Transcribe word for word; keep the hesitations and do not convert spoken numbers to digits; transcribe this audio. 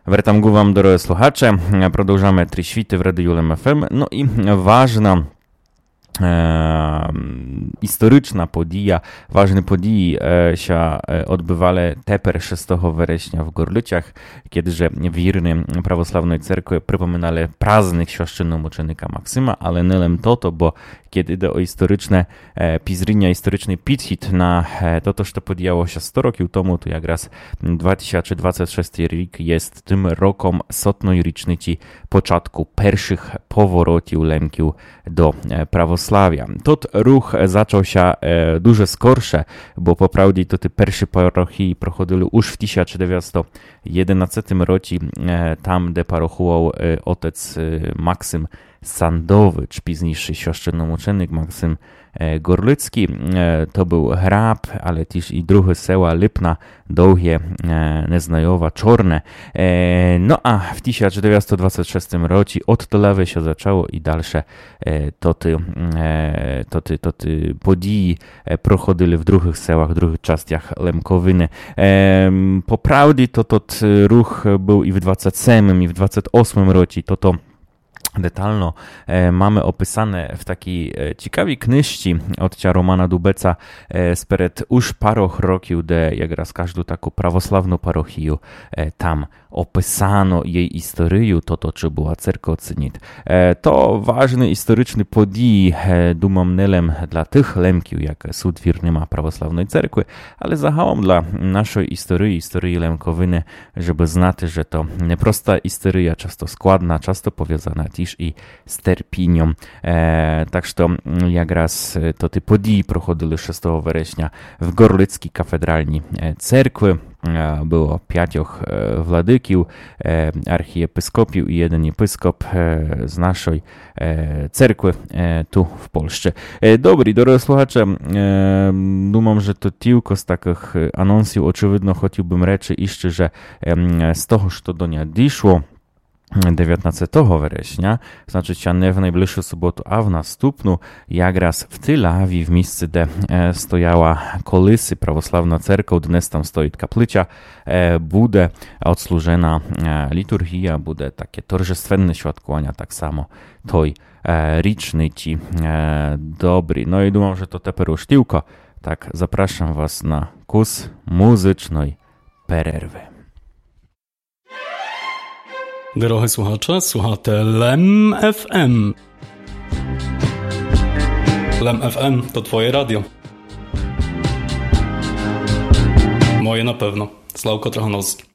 Wracam wam, drodzy słuchacze. Продовжamy Три świty w Radiu Lem F M. No i ważna e, historyczna podія, ważne podії e, się odbywale teper szóstego września w Gorlicach, kiedyże wierni prawosławnej cerkwi przypominali praznik święcenomuczenika Maksyma, ale nie to, bo kiedy idzie o historyczne e, pizrynia, historyczny підхід na e, to, to, co podjęło się sto rokів tomu, to jak raz dwa tysiące dwudziesty szósty rok jest tym rokiem sotnej rocznicy początku pierwszych powrotów Lemków do e, prawosławia. Tot ruch zaczął się e, dużo skorsze, bo po prawdzie to te pierwsze parochii prochodzili już w tysiąc dziewięćset jedenastym roku, e, tam, gdzie parochował e, otec e, Maksym Sandowicz, późniejszy święcenomuczenik Maksym Gorlicki. To był hrab, ale też i drugie seła Lipna, Długie, Neznajowa, Czorne. No a w tysiąc dziewięćset dwudziestym szóstym roku od Tolewy się zaczęło i dalsze to ty, to ty, to ty podії prochodzili w drugich sełach, w drugich częściach Lemkowiny. Po prawdzie to tot ruch był i w dwudziestym siódmym i w dwudziestym ósmym roku, to to detalno e, mamy opisane w takiej e, ciekawej knyżci od Romana Dubeca e, spred już paroch roków, gdzie jak raz każdą taką prawosławną parochię e, tam opisano jej historię, to to, czy była cerkwa cynit. E, to ważny historyczny podій, e, dumam nelem dla tych Lemków, jak sud wierny ma prawosławnej cerkwy, ale zachałam dla naszej historii, historii Lemkowiny, żeby znać, że to nieprosta historia, często składna, często powiązana i z terpinią. E, tak że jak raz to te podії prochodzili szóstego września w Gorlickiej kafedralnej cerkwy. E, było pięciach e, władyków, e, archiepiskopiów i jeden episkop e, z naszej e, cerkwy e, tu w Polsce. E, dobry, drodzy słuchacze, e, думam, że to tylko z takich anonsów oczywidno chciałbym rzeczy jeszcze, że e, z tego, co do niej doszło dziewiętnastego września, znaczy się nie w najbliższą sobotę, a w następną, jak raz w Tylawi, w miejscu, gdzie e, stojała kolysy prawosławna cerkwa, dnes tam stoi kaplica, e, bude odsłużena e, liturgia, bude takie торжественне świadkowania, tak samo toj e, rycznici. E, dobry, no i думam, że to teper już tylko, tak zapraszam was na kurs muzycznej pererwy. Drogie słuchacze, słuchacie Lem F M. Lem F M to twoje radio. Moje na pewno. Sławko Trochanowski.